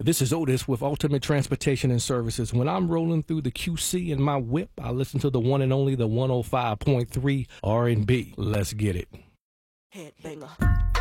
This is Otis with Ultimate Transportation and Services. When I'm rolling through the QC in my whip, I listen to the one and only the 105.3 R&B. Let's get it. Headbanger.